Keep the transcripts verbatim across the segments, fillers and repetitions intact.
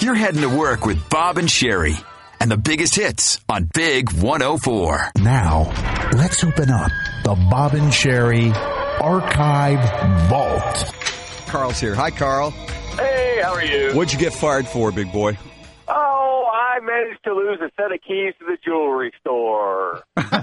You're heading to work with Bob and Sherry and the biggest hits on Big one oh four. Now, let's open up the Bob and Sherry Archive Vault. Carl's here. Hi, Carl. Hey, how are you? What'd you get fired for, big boy? Oh, I managed to lose a set of keys to the jewelry store.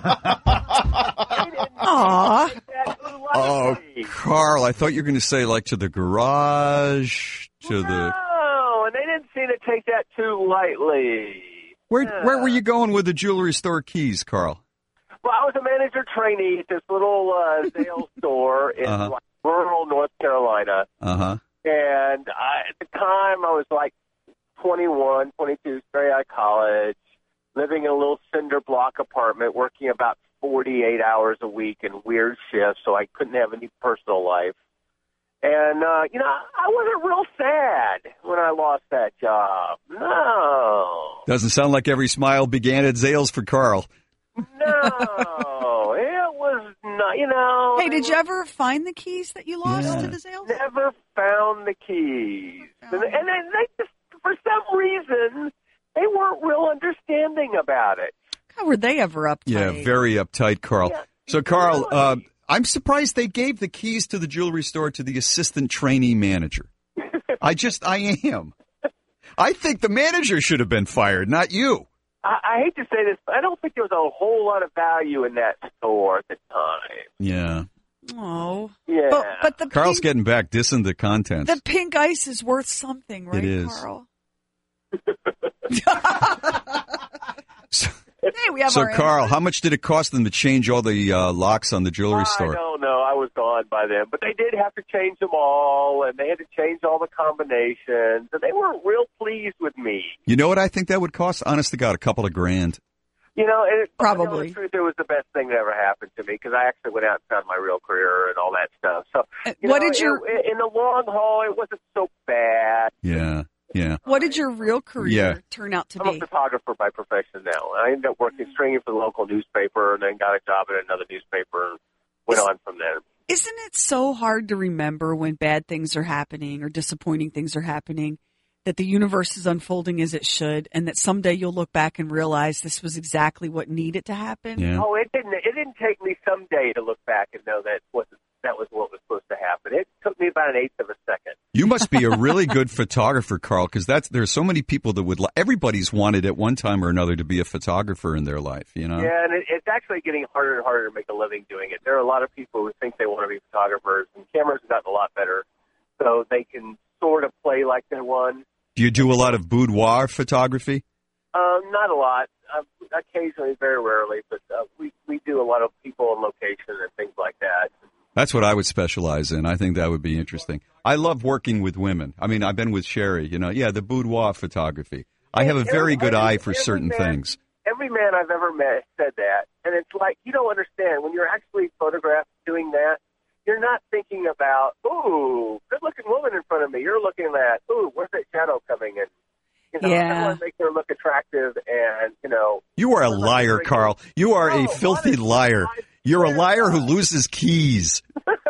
Aww. Oh, Carl, I thought you were going to say, like, to the garage, to no, the... No, and they didn't seem to take that too lightly. Where yeah. Where were you going with the jewelry store keys, Carl? Well, I was a manager trainee at this little uh, Zales store in uh-huh. like, rural North Carolina. Uh-huh. And I, at the time, I was like twenty-one, twenty-two, straight out of college, living in a little cinder block apartment, working about forty-eight hours a week in weird shifts, so I couldn't have any personal life. And, uh, you know, I wasn't real sad when I lost that job. No. Doesn't sound like every smile began at Zales for Carl. No. It was not, you know. Hey, did you ever find the keys that you lost Yeah. to the Zales? Never found the keys. And, and they, they just, for some reason, they weren't real understanding about it. How were they ever uptight? Yeah, very uptight, Carl. Yeah, so, Carl, really. uh, I'm surprised they gave the keys to the jewelry store to the assistant trainee manager. I just, I am. I think the manager should have been fired, not you. I, I hate to say this, but I don't think there was a whole lot of value in that store at the time. Yeah. Oh. Yeah. But, but the Carl's pink, getting back dissing the contents. the pink ice is worth something, right, It is. Carl? so, Hey, we have so our Carl, answer. how much did it cost them to change all the uh, locks on the jewelry I store? don't know. I was gone by then. But they did have to change them all, and they had to change all the combinations, and they weren't real pleased with me. You know what I think that would cost? Honest to God, a couple of grand. You know, and it, Probably. To tell the truth, it was the best thing that ever happened to me because I actually went out and found my real career and all that stuff. So, Uh, you what know, did your it, in the long haul, it wasn't so bad. Yeah, yeah. What did your real career Yeah. turn out to I'm a be? photographer by profession now. I ended up working stringing for the local newspaper and then got a job at another newspaper and went Is- on from there. Isn't it so hard to remember when bad things are happening or disappointing things are happening, that the universe is unfolding as it should, and that someday you'll look back and realize this was exactly what needed to happen? Yeah. Oh, it didn't. It didn't take me some day to look back and know that wasn't that was what was supposed to happen. It took me about an eighth of a second. You must be a really good photographer, Carl, because that's there's so many people that would. Li- everybody's wanted at one time or another to be a photographer in their life. You know. Yeah, and it, it's actually getting harder and harder to make a living doing it. There are a lot of people who think they want to be photographers, and cameras have gotten a lot better, so they can sort of play like they're one. Do you do a lot of boudoir photography? Um, not a lot. Uh, occasionally, very rarely, but uh, we we do a lot of people and location and things like that. That's what I would specialize in. I think that would be interesting. I love working with women. I mean, I've been with Sherry. You know, yeah, the boudoir photography. I have a very good eye for certain man, things. Every man I've ever met said that, and it's like you don't understand when you're actually photographed doing that. You're not thinking about, ooh, good-looking woman in front of me. You're looking at, ooh, where's that shadow coming in? You know, Yeah. I want to make her look attractive, and you know. You are a liar, Carl. You are a No, filthy honestly, liar. I You're a swear liar to who God. loses keys.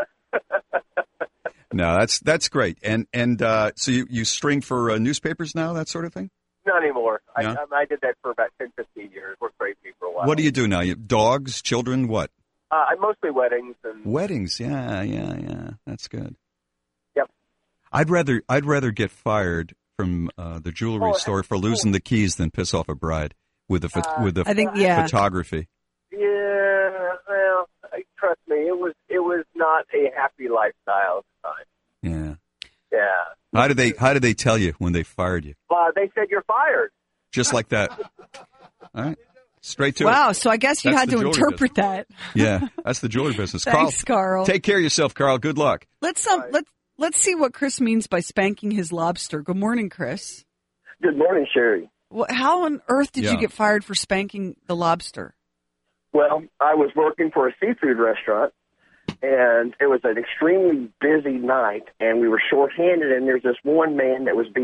No, that's that's great. And and uh, so you, you string for uh, newspapers now, that sort of thing? Not anymore. I, Yeah? I, I did that for about ten, fifteen years. Worked crazy for a while. What do you do now? You, dogs, children, what? Uh, I mostly weddings and. Weddings. Yeah, yeah, yeah. That's good. Yep. I'd rather I'd rather get fired from uh, the jewelry Oh, store for losing the keys than piss off a bride with the pho- Uh, with the I think, yeah. photography. Yeah, well, trust me, it was it was not a happy lifestyle at the time. Yeah. Yeah. How did they How did they tell you when they fired you? Uh, they said you're fired. Just like that. All right. Straight to it. Wow, so I guess you That's had the to jewelry interpret that. Yeah, that's the jewelry business. Thanks, Carl. Take care of yourself, Carl. Good luck. Let's um, let's let's see what Chris means by spanking his lobster. Good morning, Chris. Good morning, Sherry. What, how on earth did Yeah. you get fired for spanking the lobster? Well, I was working for a seafood restaurant, and it was an extremely busy night, and we were shorthanded, and there's this one man that was being